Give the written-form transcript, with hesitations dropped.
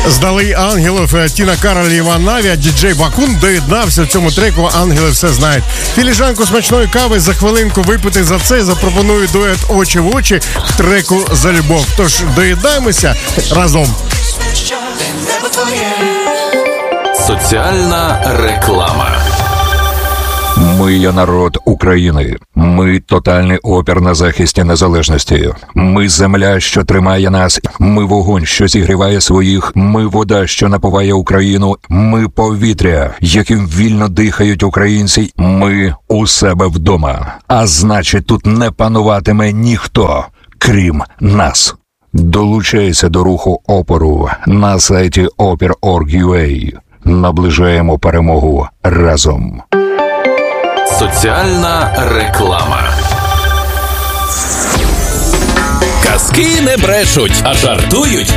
Здали ангелів Тіна Кароль і Іван Наві, а діджей Бакун доєднався в цьому треку «Ангели все знають». Філіжанку смачної кави за хвилинку випити за це запропоную дует «Очі в очі» в треку «За любов». Тож доєднаємося разом. Соціальна реклама. Ми є народ України. Ми тотальний опір на захисті незалежності. Ми земля, що тримає нас. Ми вогонь, що зігріває своїх. Ми вода, що напуває Україну. Ми повітря, яким вільно дихають українці. Ми у себе вдома. А значить, тут не пануватиме ніхто, крім нас. Долучайся до руху опору на сайті opir.org.ua. Наближаємо перемогу разом. Соціальна реклама. Казки не брешуть, а жартують.